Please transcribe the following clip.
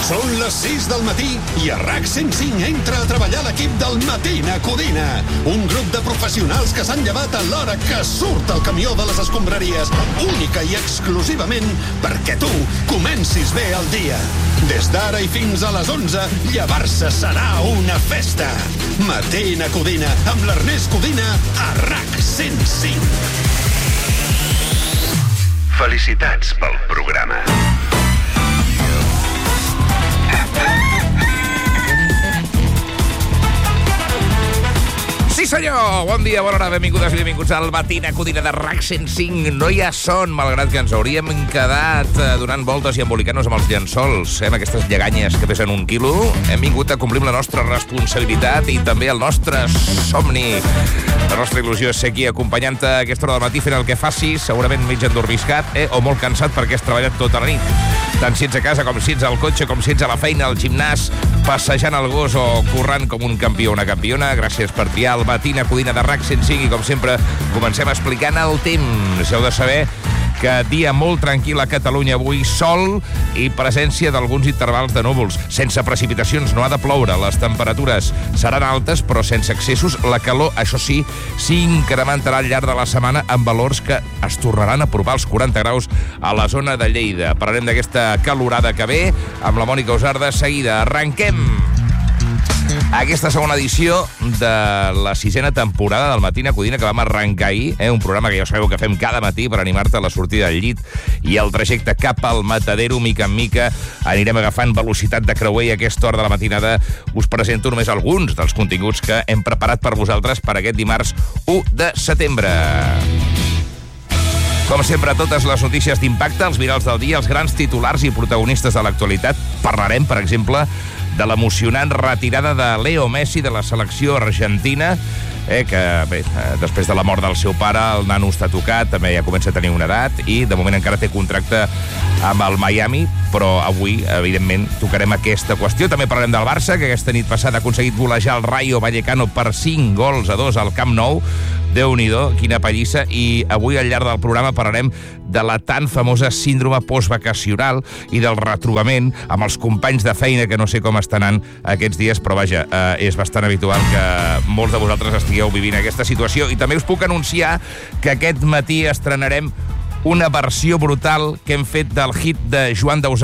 Són les 6 del matí i a RAC 105 entra a treballar l'equip del Matina Codina. Un grup de professionals que s'han llevat a l'hora que surt el camió de les escombraries, única i exclusivament perquè tu comencis bé el dia. Des d'ara i fins a les 11, llevar-se serà una festa. Matina Codina, amb l'Ernest Codina, a RAC 105. Felicitats pel programa. Sí, senyor! Bon dia, bona hora, benvingudes i benvinguts al Matina Codina de RAC 105. No hi ha son, malgrat que ens hauríem quedat donant voltes i embolicant-nos amb els llençols, amb aquestes lleganyes que pesen 1 quilo. Hem vingut a complir amb la nostra responsabilitat i també el nostre somni. La nostra il·lusió és ser aquí acompanyant-te a aquesta hora del matí fent el que facis, segurament mig endormiscat, o molt cansat perquè has treballat tota la nit. Tant si ets a casa, com si ets al cotxe, com si ets a la feina, al gimnàs, passejant el gos o corrent com un campió o una campiona. Gràcies per triar el Matina Codina de RAC 105 i, com sempre, comencem explicant el temps. Heu de saber que dia molt tranquil a Catalunya avui, sol i presència d'alguns intervals de núvols. Sense precipitacions, no ha de ploure. Les temperatures seran altes, però sense excessos. La calor, això sí, s'incrementarà al llarg de la setmana amb valors que es tornaran a apropar als 40 graus a la zona de Lleida. Parlarem d'aquesta calorada que ve amb la Mònica Usarda. Seguida, arrenquem aquesta segona edició de la 6a temporada del Matina Codina, que vam arrencar ahir, un programa que ja sabeu que fem cada matí per animar-te a la sortida del llit i el trajecte cap al matadero. Mica en mica anirem agafant velocitat de creuer i a aquesta hora de la matinada us presento només alguns dels continguts que hem preparat per vosaltres per aquest dimarts 1 de setembre. Com sempre, totes les notícies d'impacte, els virals del dia, els grans titulars i protagonistes de l'actualitat. Parlarem, per exemple, de l'emocionant retirada de Leo Messi de la selecció argentina, que bé, després de la mort del seu pare, el nano està tocat, també ja comença a tenir una edat i de moment encara té contracte amb el Miami, però avui, evidentment, tocarem aquesta qüestió. També parlarem del Barça, que aquesta nit passada ha aconseguit golejar el Rayo Vallecano per 5-2 al Camp Nou. Déu-n'hi-do, quina pallissa. I avui, al llarg del programa, parlarem de la tan famosa síndrome postvacacional i del retrobament amb els companys de feina, que no sé com estan anant aquests dies, però vaja, és bastant habitual que molts de vosaltres estigueu vivint aquesta situació. I també us puc anunciar que aquest matí estrenarem una versió brutal que hem fet del hit de Joan Dausà,